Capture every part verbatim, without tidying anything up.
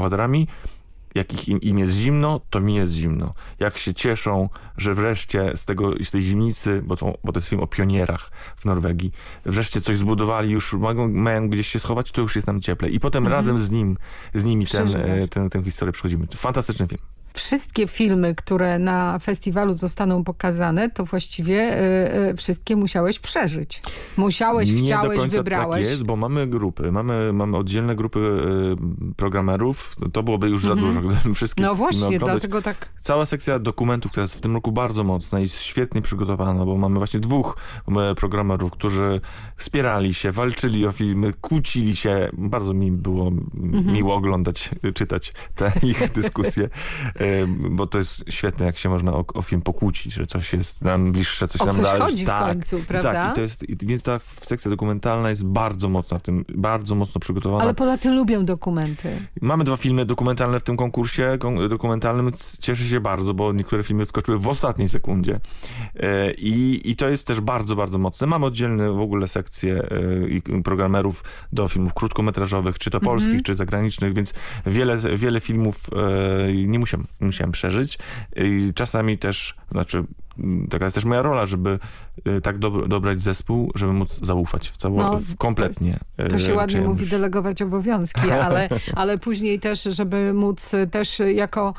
bohaterami. Jak ich, im, im jest zimno, to mi jest zimno. Jak się cieszą, że wreszcie z, tego, z tej zimnicy, bo to, bo to jest film o pionierach w Norwegii, wreszcie coś zbudowali, już mają, mają gdzieś się schować, to już jest nam cieplej. I potem mhm. razem z nim, z nimi ten, ten, tę historię przechodzimy. Fantastyczny film. Wszystkie filmy, które na festiwalu zostaną pokazane, to właściwie y, y, wszystkie musiałeś przeżyć. Musiałeś, Nie chciałeś, do końca wybrałeś. Tak jest, bo mamy grupy, mamy, mamy oddzielne grupy y, programerów. To byłoby już za dużo, gdybym wszystkich No właśnie, oglądać. dlatego tak. Cała sekcja dokumentów, która jest w tym roku bardzo mocna i świetnie przygotowana, bo mamy właśnie dwóch programerów, którzy wspierali się, walczyli o filmy, kłócili się. Bardzo mi było mhm. miło oglądać, czytać te ich dyskusje. Bo to jest świetne, jak się można o, o film pokłócić, że coś jest nam bliższe, coś o nam coś dalej. chodzi tak, w końcu, prawda? Tak, i to jest, i, więc ta sekcja dokumentalna jest bardzo mocna w tym, bardzo mocno przygotowana. Ale Polacy lubią dokumenty. Mamy dwa filmy dokumentalne w tym konkursie kon dokumentalnym. Cieszę się bardzo, bo niektóre filmy wskoczyły w ostatniej sekundzie. E, i, I to jest też bardzo, bardzo mocne. Mamy oddzielne w ogóle sekcje e, programerów do filmów krótkometrażowych, czy to polskich, mm-hmm. czy zagranicznych, więc wiele, wiele filmów e, nie musiałem musiałem przeżyć. I czasami też, znaczy taka jest też moja rola, żeby tak do, dobrać zespół, żeby móc zaufać w cało, no, w kompletnie. To, to się ładnie mówi delegować obowiązki, ale, ale później też, żeby móc też jako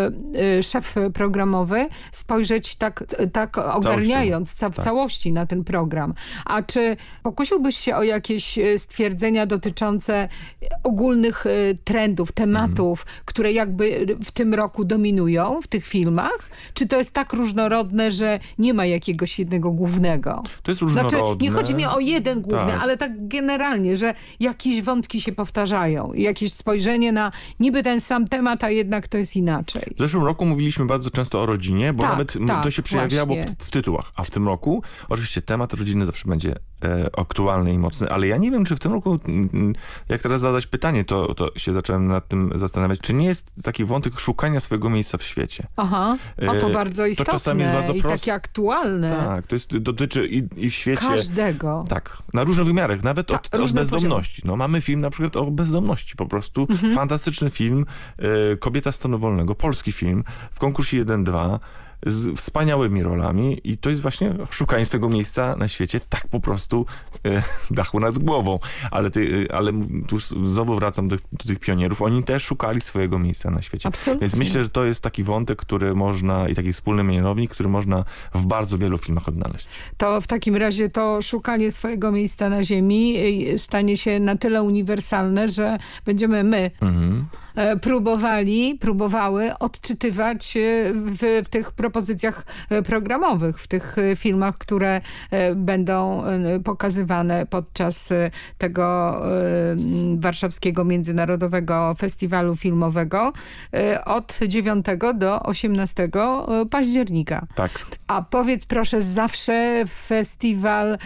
y, szef programowy spojrzeć tak, tak ogarniając ca w tak. całości na ten program. A czy pokusiłbyś się o jakieś stwierdzenia dotyczące ogólnych y, trendów, tematów, mm. które jakby w tym roku dominują w tych filmach? Czy to jest tak różnorodne, że nie ma jakiegoś jednego głównego? To jest różnorodne. Znaczy, nie chodzi mi o jeden główny, tak. ale tak generalnie, że jakieś wątki się powtarzają. Jakieś spojrzenie na niby ten sam temat, a jednak to jest inaczej. W zeszłym roku mówiliśmy bardzo często o rodzinie, bo tak, nawet tak, to się przejawiało w, w tytułach. A w tym roku oczywiście temat rodziny zawsze będzie e, aktualny i mocny, ale ja nie wiem, czy w tym roku, jak teraz zadać pytanie, to, to się zacząłem nad tym zastanawiać, czy nie jest taki wątek szukania swojego miejsca w świecie. Aha, o to bardzo istotne. To czasami jest bardzo i proste. takie aktualne. Tak, to jest, dotyczy i, i w świecie... Każdego. Tak, na różnych wymiarach, nawet Ta, od, od bezdomności. No, mamy film na przykład o bezdomności po prostu. Mhm. Fantastyczny film, y, Kobieta stanu wolnego, polski film, w konkursie jeden dwa, z wspaniałymi rolami i to jest właśnie szukanie swojego miejsca na świecie, tak po prostu e, dachu nad głową. Ale, ty, ale tu znowu wracam do, do tych pionierów. Oni też szukali swojego miejsca na świecie. Absolutnie. Więc myślę, że to jest taki wątek, który można i taki wspólny mianownik, który można w bardzo wielu filmach odnaleźć. To w takim razie to szukanie swojego miejsca na ziemi stanie się na tyle uniwersalne, że będziemy my mhm. próbowali, próbowały odczytywać w, w tych propozycjach programowych, w tych filmach, które będą pokazywane podczas tego Warszawskiego Międzynarodowego Festiwalu Filmowego od dziewiątego do osiemnastego października. Tak. A powiedz proszę, zawsze festiwal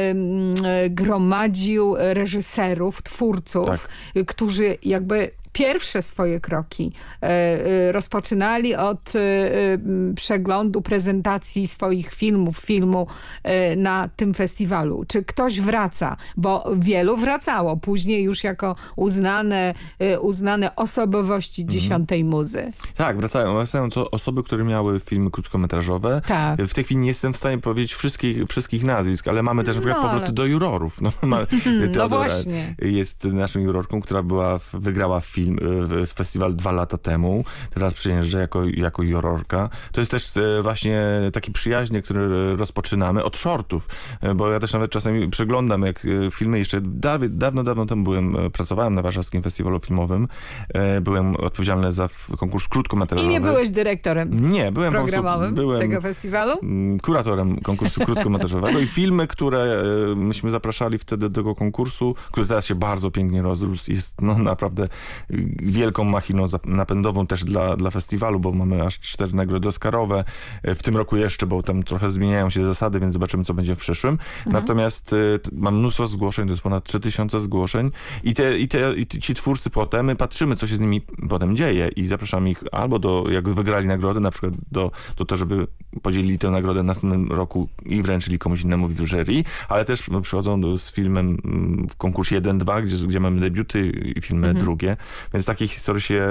gromadził reżyserów, twórców, tak. którzy jakby pierwsze swoje kroki e, rozpoczynali od e, przeglądu, prezentacji swoich filmów, filmu e, na tym festiwalu. Czy ktoś wraca? Bo wielu wracało później już jako uznane, e, uznane osobowości dziesiątej mhm. muzy. Tak, wracają. Wracają to osoby, które miały filmy krótkometrażowe. Tak. W tej chwili nie jestem w stanie powiedzieć wszystkich, wszystkich nazwisk, ale mamy też na przykład no, powroty ale... do jurorów. No, ma, no właśnie. Jest naszą jurorką, która była, wygrała film z festiwal dwa lata temu. Teraz przyjeżdża jako, jako jurorka. To jest też właśnie takie przyjaźnie, które rozpoczynamy od shortów, bo ja też nawet czasami przeglądam jak filmy jeszcze dawno, dawno, dawno temu byłem, pracowałem na Warszawskim Festiwalu Filmowym. Byłem odpowiedzialny za konkurs krótkometrażowy. I nie byłeś dyrektorem nie, byłem programowym byłem tego festiwalu? Kuratorem konkursu krótkometrażowego i filmy, które myśmy zapraszali wtedy do tego konkursu, który teraz się bardzo pięknie rozrósł, jest no naprawdę wielką machiną napędową też dla, dla festiwalu, bo mamy aż cztery nagrody oscarowe. W tym roku jeszcze, bo tam trochę zmieniają się zasady, więc zobaczymy, co będzie w przyszłym. Mhm. Natomiast y, mam mnóstwo zgłoszeń, to jest ponad trzy tysiące zgłoszeń i, te, i, te, i ci twórcy potem, my patrzymy, co się z nimi potem dzieje i zapraszamy ich albo do, jak wygrali nagrody, na przykład do, do to, żeby podzielili tę nagrodę w następnym roku i wręczyli komuś innemu w jury, ale też przychodzą do, z filmem w konkursie jeden dwa, gdzie, gdzie mamy debiuty i filmy mhm. drugie. Więc takie historie się